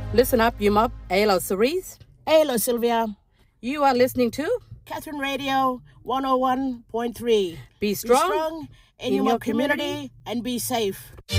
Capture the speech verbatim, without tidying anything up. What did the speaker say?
Listen up, you mob. Hello, Cerise. Hello, Sylvia. You are listening to Catherine Radio one oh one point three. Be Strong, be strong in, in your, your community, community and be safe.